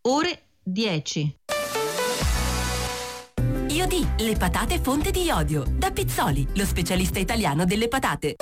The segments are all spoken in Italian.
ore 10. Iodi, le patate fonte di iodio. Da Pizzoli, lo specialista italiano delle patate.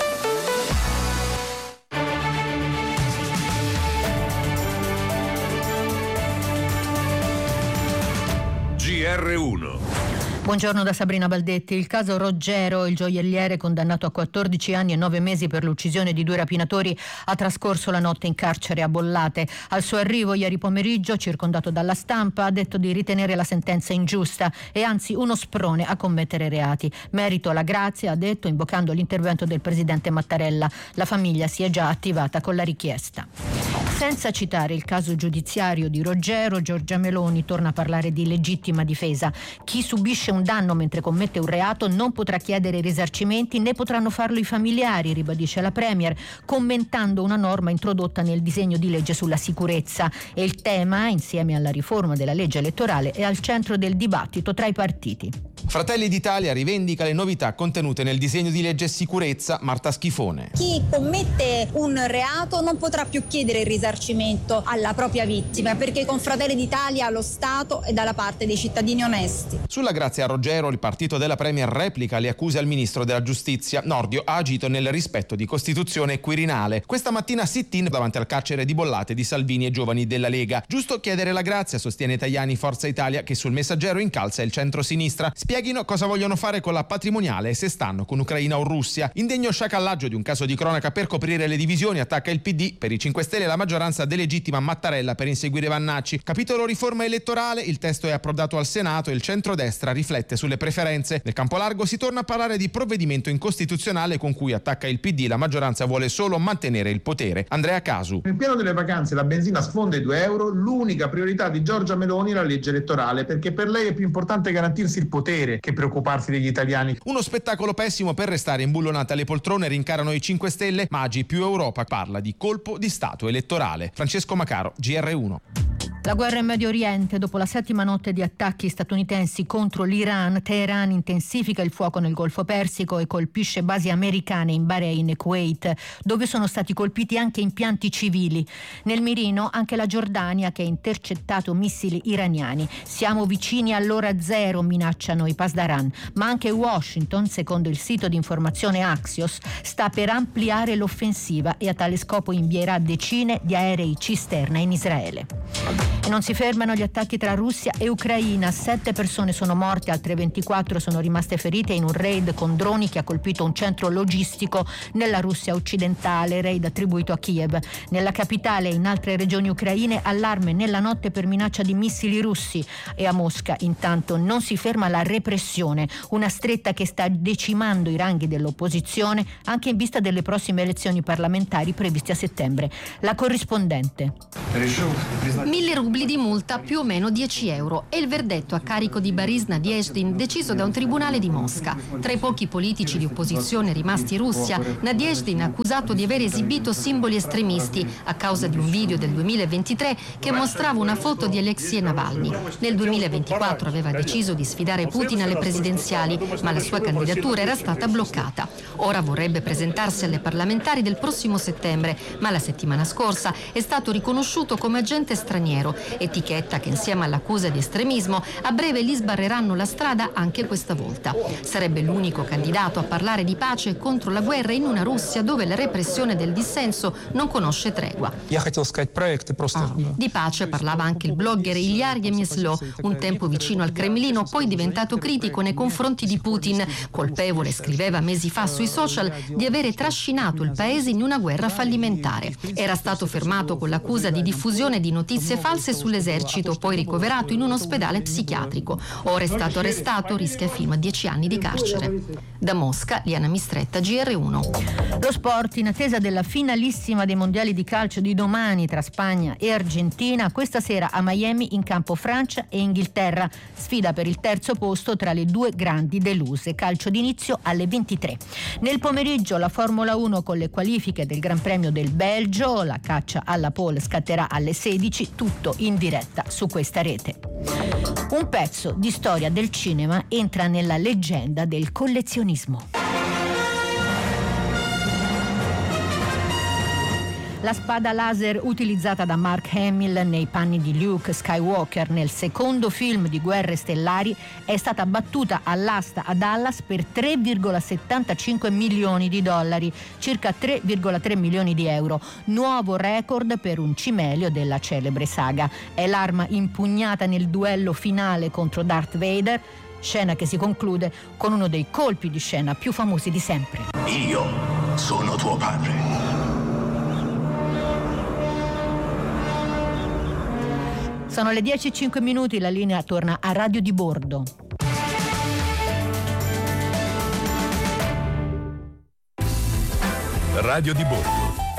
GR1. Buongiorno da Sabrina Baldetti. Il caso Roggero, il gioielliere condannato a 14 anni e 9 mesi per l'uccisione di 2 rapinatori, ha trascorso la notte in carcere a Bollate. Al suo arrivo ieri pomeriggio, circondato dalla stampa, ha detto di ritenere la sentenza ingiusta e anzi uno sprone a commettere reati. Merito alla grazia, ha detto, invocando l'intervento del presidente Mattarella. La famiglia si è già attivata con la richiesta. Senza citare il caso giudiziario di Roggero, Giorgia Meloni torna a parlare di legittima difesa. Chi subisce un danno mentre commette un reato non potrà chiedere risarcimenti, né potranno farlo i familiari, ribadisce la Premier, commentando una norma introdotta nel disegno di legge sulla sicurezza. E il tema, insieme alla riforma della legge elettorale, è al centro del dibattito tra i partiti. Fratelli d'Italia rivendica le novità contenute nel disegno di legge sicurezza. Marta Schifone. Chi commette un reato non potrà più chiedere il risarcimento alla propria vittima, perché con Fratelli d'Italia lo Stato è dalla parte dei cittadini onesti. Sulla grazia a Roggero, il partito della Premier replica le accuse al ministro della Giustizia. Nordio ha agito nel rispetto di Costituzione e Quirinale. Questa mattina sit-in davanti al carcere di Bollate di Salvini e giovani della Lega. Giusto chiedere la grazia, sostiene Tajani, Forza Italia, che sul Messaggero incalza il centro-sinistra. Spieghino cosa vogliono fare con la patrimoniale e se stanno con Ucraina o Russia. Indegno sciacallaggio di un caso di cronaca per coprire le divisioni, attacca il PD. Per i 5 Stelle la maggioranza delegittima Mattarella per inseguire Vannacci. Capitolo riforma elettorale, il testo è approdato al Senato e il centrodestra riflette sulle preferenze. Nel campo largo si torna a parlare di provvedimento incostituzionale con cui attacca il PD, la maggioranza vuole solo mantenere il potere. Andrea Casu. Nel piano delle vacanze la benzina sfonda i €2, l'unica priorità di Giorgia Meloni è la legge elettorale, perché per lei è più importante garantirsi il potere che preoccuparsi degli italiani. Uno spettacolo pessimo per restare imbullonate alle poltrone, rincarano i 5 Stelle, Maggi più Europa parla di colpo di Stato elettorale. Francesco Macaro, GR1. La guerra in Medio Oriente. Dopo la 7ª notte di attacchi statunitensi contro l'Iran, Teheran intensifica il fuoco nel Golfo Persico e colpisce basi americane in Bahrain e Kuwait, dove sono stati colpiti anche impianti civili. Nel mirino anche la Giordania, che ha intercettato missili iraniani. Siamo vicini all'ora zero, minacciano i Pasdaran, ma anche Washington, secondo il sito di informazione Axios, sta per ampliare l'offensiva e a tale scopo invierà decine di aerei cisterna in Israele. E non si fermano gli attacchi tra Russia e Ucraina. 7 persone sono morte, altre 24 sono rimaste ferite in un raid con droni che ha colpito un centro logistico nella Russia occidentale, raid attribuito a Kiev. Nella capitale e in altre regioni ucraine allarme nella notte per minaccia di missili russi, e a Mosca intanto non si ferma la repressione, una stretta che sta decimando i ranghi dell'opposizione anche in vista delle prossime elezioni parlamentari previste a settembre. La corrispondente. 1.000 rubli di multa, più o meno 10 euro, è il verdetto a carico di Boris Nadezhdin deciso da un tribunale di Mosca. Tra i pochi politici di opposizione rimasti in Russia, Nadezhdin è accusato di aver esibito simboli estremisti a causa di un video del 2023 che mostrava una foto di Alexei Navalny. Nel 2024 aveva deciso di sfidare Putin alle presidenziali, ma la sua candidatura era stata bloccata. Ora vorrebbe presentarsi alle parlamentari del prossimo settembre, ma la settimana scorsa è stato riconosciuto come agente straniero, etichetta che insieme all'accusa di estremismo a breve gli sbarreranno la strada anche questa volta. Sarebbe l'unico candidato a parlare di pace contro la guerra in una Russia dove la repressione del dissenso non conosce tregua. Di pace parlava anche il blogger Ilya Yemeslo, un tempo vicino al Cremlino, poi diventato critico nei confronti di Putin, colpevole, scriveva mesi fa sui social, di avere trascinato il paese in una guerra fallimentare. Era stato fermato con l'accusa di diffusione di notizie false sull'esercito, poi ricoverato in un ospedale psichiatrico. Ora è stato arrestato, rischia fino a 10 anni di carcere. Da Mosca, Liana Mistretta, GR1. Lo sport, in attesa della finalissima dei mondiali di calcio di domani tra Spagna e Argentina, questa sera a Miami in campo Francia e Inghilterra. Sfida per il terzo posto tra le due grandi deluse. Calcio d'inizio alle 23. Nel pomeriggio la Formula 1 con le qualifiche del Gran Premio del Belgio, la caccia alla pole scatterà alle 16, tutto in diretta su questa rete. Un pezzo di storia del cinema entra nella leggenda del collezionismo. La spada laser utilizzata da Mark Hamill nei panni di Luke Skywalker nel secondo film di Guerre Stellari è stata battuta all'asta a Dallas per 3,75 milioni di dollari, circa 3,3 milioni di euro, nuovo record per un cimelio della celebre saga. È l'arma impugnata nel duello finale contro Darth Vader, scena che si conclude con uno dei colpi di scena più famosi di sempre. Io sono tuo padre. Sono le 10:05, la linea torna a Radio di Bordo. Radio di Bordo.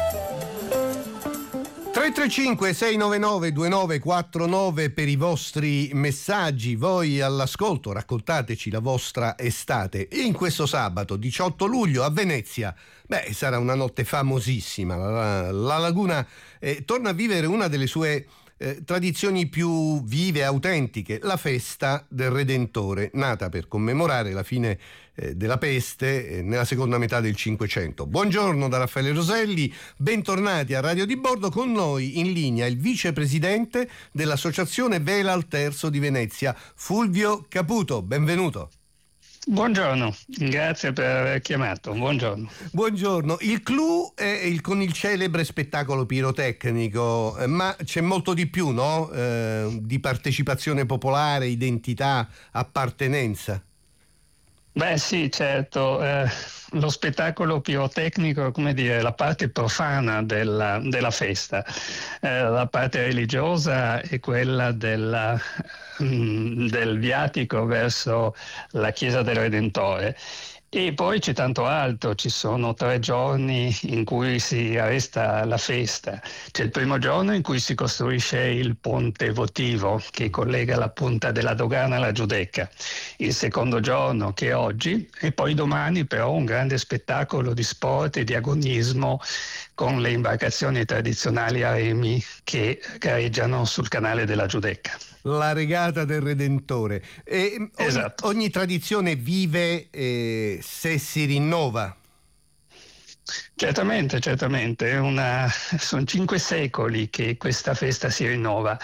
335-699-2949 per i vostri messaggi. Voi all'ascolto, raccontateci la vostra estate. E in questo sabato 18 luglio a Venezia, sarà una notte famosissima. La laguna torna a vivere una delle sue tradizioni più vive e autentiche, la festa del Redentore, nata per commemorare la fine della peste nella seconda metà del Cinquecento. Buongiorno da Raffaele Roselli, bentornati a Radio di Bordo. Con noi in linea il vicepresidente dell'Associazione Vela al Terzo di Venezia, Fulvio Caputo. Benvenuto. Buongiorno, grazie per aver chiamato. Buongiorno. Buongiorno. Il clou è con il celebre spettacolo pirotecnico, ma c'è molto di più, no? Di partecipazione popolare, identità, appartenenza. Beh sì, certo. Lo spettacolo pirotecnico, come dire, la parte profana della festa. La parte religiosa è quella del viatico verso la chiesa del Redentore. E poi c'è tanto altro, ci sono 3 giorni in cui si arresta la festa. C'è il primo giorno in cui si costruisce il ponte votivo che collega la punta della Dogana alla Giudecca. Il secondo giorno, che è oggi, e poi domani però un grande spettacolo di sport e di agonismo con le imbarcazioni tradizionali a remi che gareggiano sul canale della Giudecca. La regata del Redentore. Esatto. Ogni tradizione vive se si rinnova. Certamente. Sono 5 secoli che questa festa si rinnova.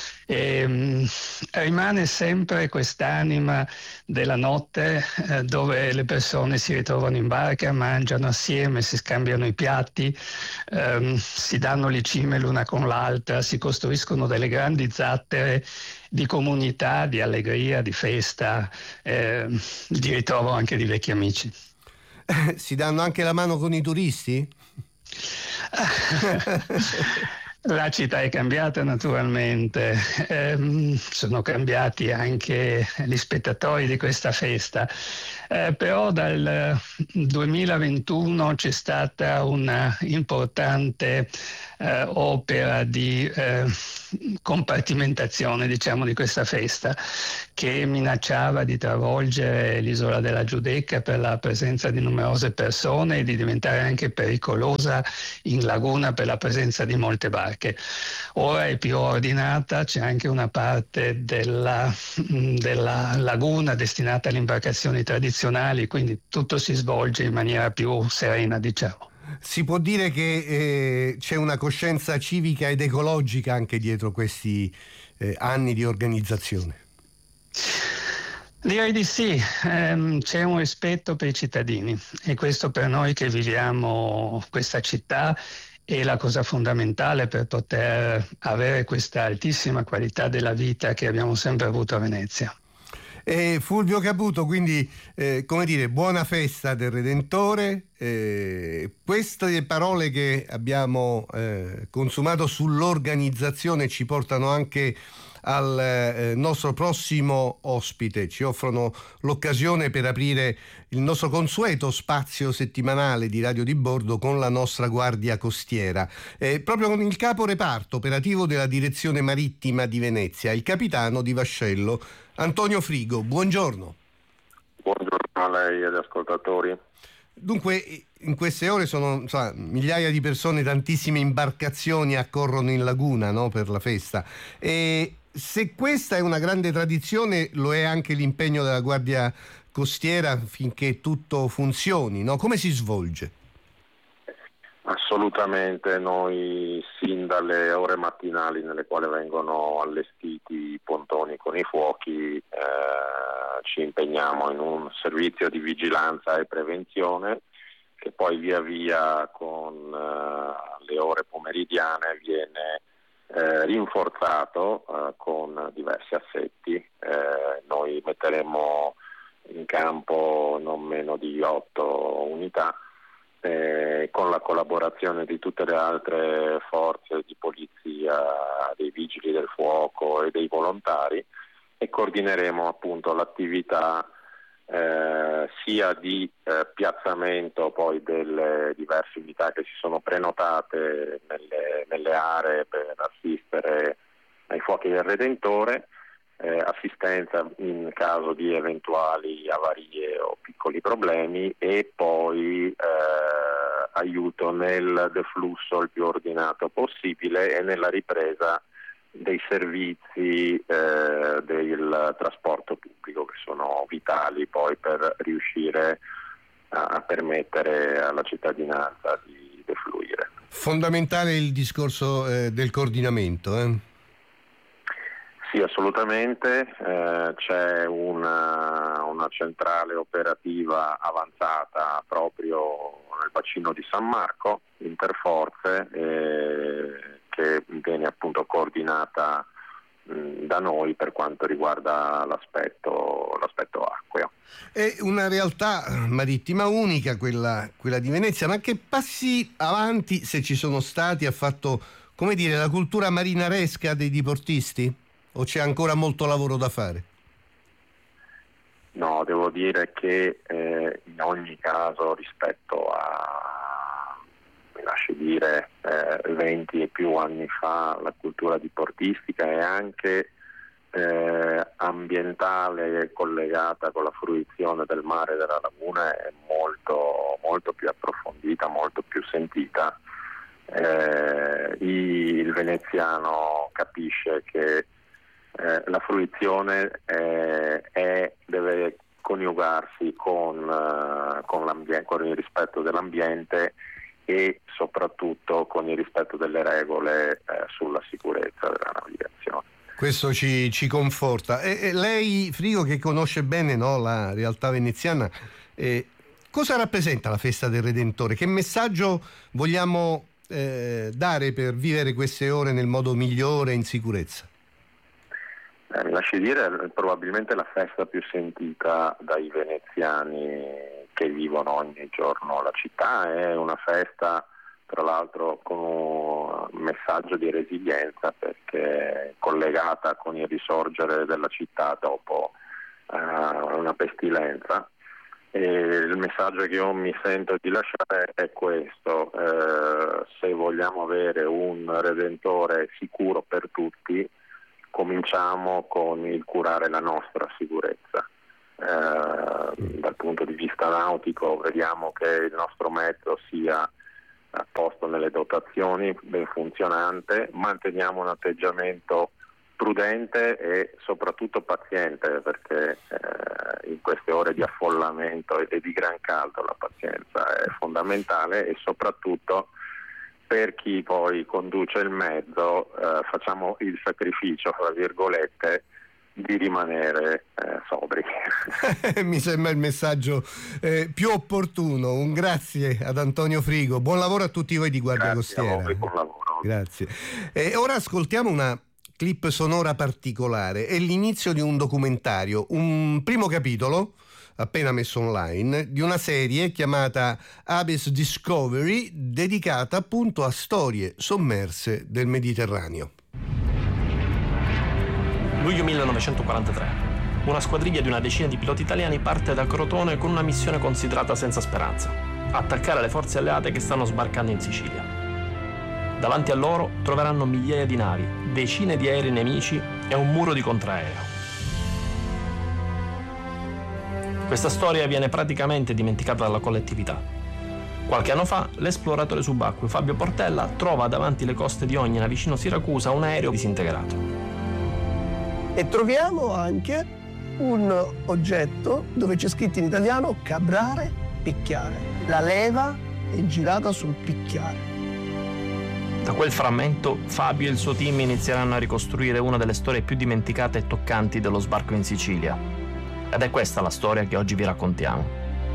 Rimane sempre quest'anima della notte dove le persone si ritrovano in barca, mangiano assieme, si scambiano i piatti, si danno le cime l'una con l'altra, si costruiscono delle grandi zattere di comunità, di allegria, di festa, di ritrovo anche di vecchi amici. Si danno anche la mano con i turisti? La città è cambiata naturalmente, sono cambiati anche gli spettatori di questa festa, però dal 2021 c'è stata una importante opera di compartimentazione, diciamo, di questa festa che minacciava di travolgere l'isola della Giudecca per la presenza di numerose persone e di diventare anche pericolosa in laguna per la presenza di molte barche. Ora è più ordinata, c'è anche una parte della laguna destinata alle imbarcazioni tradizionali, quindi tutto si svolge in maniera più serena, diciamo. Si può dire che c'è una coscienza civica ed ecologica anche dietro questi anni di organizzazione? Direi di sì, c'è un rispetto per i cittadini e questo per noi che viviamo questa città è la cosa fondamentale per poter avere questa altissima qualità della vita che abbiamo sempre avuto a Venezia. Fulvio Caputo, quindi buona festa del Redentore. Queste parole che abbiamo consumato sull'organizzazione ci portano anche al nostro prossimo ospite, ci offrono l'occasione per aprire il nostro consueto spazio settimanale di Radio di Bordo con la nostra Guardia Costiera, proprio con il capo reparto operativo della Direzione Marittima di Venezia, il capitano di vascello Antonio Frigo. Buongiorno. Buongiorno a lei e agli ascoltatori. Dunque, in queste ore sono migliaia di persone, tantissime imbarcazioni accorrono in laguna, no, per la festa. E se questa è una grande tradizione, lo è anche l'impegno della Guardia Costiera finché tutto funzioni, no? Come si svolge? Assolutamente, noi sin dalle ore mattinali nelle quali vengono allestiti i pontoni con i fuochi ci impegniamo in un servizio di vigilanza e prevenzione che poi via via con le ore pomeridiane viene rinforzato con diversi assetti. Noi metteremo in campo non meno di 8 unità con la collaborazione di tutte le altre forze di polizia, dei vigili del fuoco e dei volontari, e coordineremo appunto l'attività sia di piazzamento poi delle diverse unità che si sono prenotate nelle aree per assistere ai fuochi del Redentore, assistenza in caso di eventuali avarie o piccoli problemi, e poi aiuto nel deflusso il più ordinato possibile e nella ripresa dei servizi del trasporto pubblico, che sono vitali poi per riuscire a permettere alla cittadinanza di defluire. Fondamentale il discorso del coordinamento. Sì, assolutamente, c'è una centrale operativa avanzata proprio nel bacino di San Marco, interforze, che viene appunto coordinata da noi per quanto riguarda l'aspetto acqueo. È una realtà marittima unica quella di Venezia, ma che passi avanti, se ci sono stati, ha fatto, come dire, la cultura marinaresca dei diportisti? O c'è ancora molto lavoro da fare? No, devo dire che in ogni caso rispetto a, mi lasci dire, 20 e più anni fa, la cultura diportistica è anche ambientale, collegata con la fruizione del mare e della laguna, è molto, molto più approfondita, molto più sentita. Il veneziano capisce che la fruizione deve coniugarsi con il rispetto dell'ambiente e soprattutto con il rispetto delle regole sulla sicurezza della navigazione. Questo ci conforta. E lei, Frigo, che conosce bene, no, la realtà veneziana, cosa rappresenta la festa del Redentore? Che messaggio vogliamo dare per vivere queste ore nel modo migliore, in sicurezza? Mi lasci dire, è probabilmente la festa più sentita dai veneziani che vivono ogni giorno la città. È una festa, tra l'altro, con un messaggio di resilienza, perché è collegata con il risorgere della città dopo una pestilenza. E il messaggio che io mi sento di lasciare è questo: se vogliamo avere un Redentore sicuro per tutti, cominciamo con il curare la nostra sicurezza. Dal punto di vista nautico vediamo che il nostro mezzo sia a posto nelle dotazioni, ben funzionante, manteniamo un atteggiamento prudente e soprattutto paziente, perché in queste ore di affollamento e di gran caldo la pazienza è fondamentale, e soprattutto per chi poi conduce il mezzo facciamo il sacrificio, fra virgolette, di rimanere sobri. Mi sembra il messaggio più opportuno. Un grazie ad Antonio Frigo, buon lavoro a tutti voi di Guardia Costiera. Grazie a voi, buon lavoro. Grazie. Ora ascoltiamo una clip sonora particolare, è l'inizio di un documentario, un primo capitolo appena messo online, di una serie chiamata Abyss Discovery, dedicata appunto a storie sommerse del Mediterraneo. Luglio 1943. Una squadriglia di una decina di piloti italiani parte da Crotone con una missione considerata senza speranza: attaccare le forze alleate che stanno sbarcando in Sicilia. Davanti a loro troveranno migliaia di navi, decine di aerei nemici e un muro di contraereo. Questa storia viene praticamente dimenticata dalla collettività. Qualche anno fa, l'esploratore subacqueo Fabio Portella trova davanti le coste di Ognina, vicino Siracusa, un aereo disintegrato. E troviamo anche un oggetto dove c'è scritto in italiano cabrare, picchiare. La leva è girata sul picchiare. Da quel frammento Fabio e il suo team inizieranno a ricostruire una delle storie più dimenticate e toccanti dello sbarco in Sicilia. Ed è questa la storia che oggi vi raccontiamo.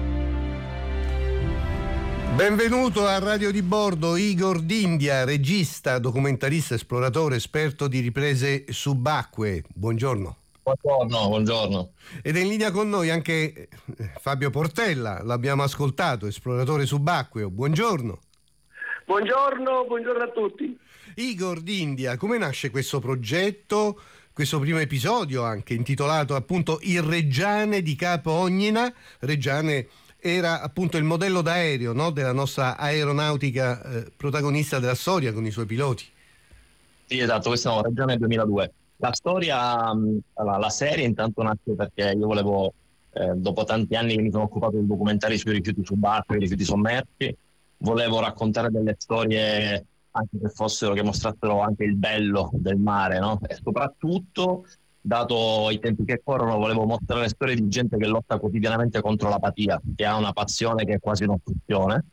Benvenuto a Radio di Bordo Igor D'India, regista, documentarista, esploratore, esperto di riprese subacquee. Buongiorno. Buongiorno. Ed è in linea con noi anche Fabio Portella, l'abbiamo ascoltato, esploratore subacqueo. Buongiorno. Buongiorno a tutti. Igor D'India, come nasce questo progetto, questo primo episodio anche intitolato appunto Il Reggiane di Capo Ognina? Reggiane era appunto il modello d'aereo, no? Della nostra aeronautica protagonista della storia con i suoi piloti. Sì, esatto, questo è un Reggiane 2002. La storia, la serie intanto nasce perché io volevo, dopo tanti anni che mi sono occupato di documentari sui rifiuti subacquei, rifiuti sommersi, volevo raccontare delle storie anche che mostrassero anche il bello del mare, no? E soprattutto, dato i tempi che corrono, volevo mostrare storie di gente che lotta quotidianamente contro l'apatia, che ha una passione che è quasi un'ossessione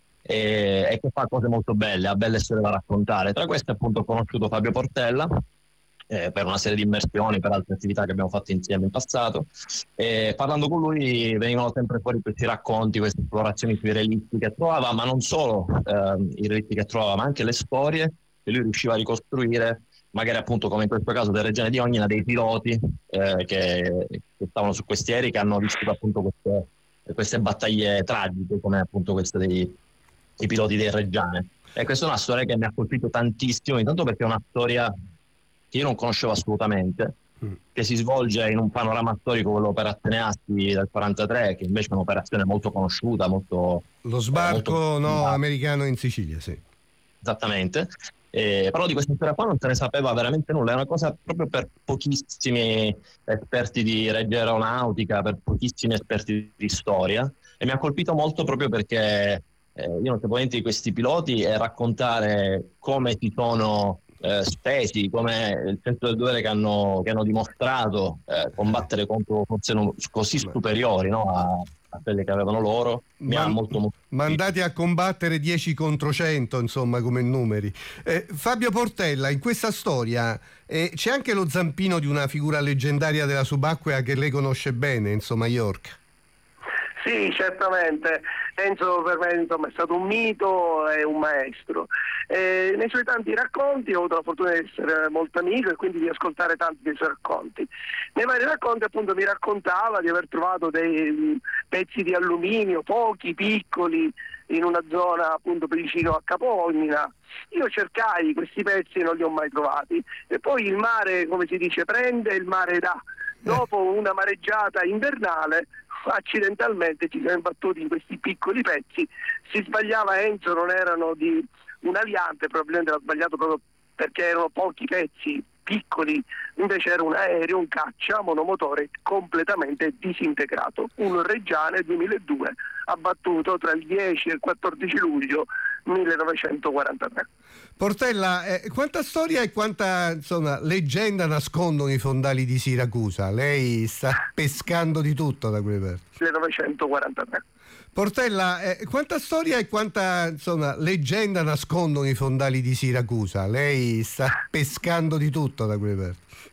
e che fa cose molto belle, ha belle storie da raccontare. Tra queste appunto ho conosciuto Fabio Portella per una serie di immersioni, per altre attività che abbiamo fatto insieme in passato, e parlando con lui venivano sempre fuori questi racconti, queste esplorazioni sui relitti che trovava, ma non solo i relitti che trovava, ma anche le storie che lui riusciva a ricostruire, magari appunto come in questo caso del Reggiane di Ognina, dei piloti che stavano su questi aerei, che hanno vissuto appunto queste battaglie tragiche, come appunto queste dei piloti del Reggiane. E questa è una storia che mi ha colpito tantissimo, intanto perché è una storia che io non conoscevo assolutamente, che si svolge in un panorama storico, quell'operazione Asti del 43, che invece è un'operazione molto conosciuta, molto... Lo sbarco americano in Sicilia, sì. Esattamente. Però di questa storia qua non se ne sapeva veramente nulla, è una cosa proprio per pochissimi esperti di regia aeronautica, per pochissimi esperti di storia, e mi ha colpito molto proprio perché io non sapevo niente di questi piloti, e raccontare come si sono spesi, come il senso del dovere che hanno dimostrato combattere contro forze così superiori, no, a quelle che avevano loro, mi ha molto mandati a combattere 10 contro 100, insomma, come numeri. Fabio Portella, in questa storia c'è anche lo zampino di una figura leggendaria della subacquea che lei conosce bene, insomma, York. Sì, certamente. Enzo per me insomma, è stato un mito e un maestro. Nei suoi tanti racconti ho avuto la fortuna di essere molto amico e quindi di ascoltare tanti dei suoi racconti. Nei vari racconti appunto mi raccontava di aver trovato dei pezzi di alluminio, pochi, piccoli, in una zona appunto vicino a Capo Ognina. Io cercai questi pezzi e non li ho mai trovati. E poi il mare, come si dice, prende e il mare dà. Dopo una mareggiata invernale, accidentalmente ci siamo imbattuti in questi piccoli pezzi. Si sbagliava Enzo, non erano di un aliante, probabilmente l'ha sbagliato proprio perché erano pochi pezzi piccoli, invece era un aereo, un caccia monomotore completamente disintegrato, un Reggiane 2002 abbattuto tra il 10 e il 14 luglio 1943. Portella, quanta storia e quanta, insomma, leggenda nascondono i fondali di Siracusa? Lei sta pescando di tutto da quelle parti. 1943. Portella, quanta storia e quanta, insomma, leggenda nascondono i fondali di Siracusa? Lei sta pescando di tutto da quelle parti.